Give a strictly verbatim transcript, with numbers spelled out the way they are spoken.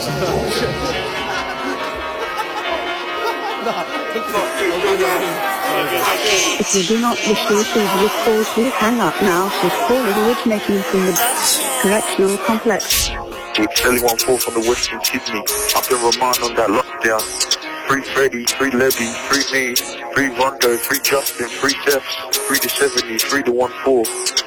If you do not wish to receive this call, please hang up now. This call is originating from the correctional complex. It's Ellie one four from the Western Sydney. Up in Roman on that lockdown. Free Freddy, free Levy, free me, free Rondo, free Justin, free Stephs, free the seventy, free the one four.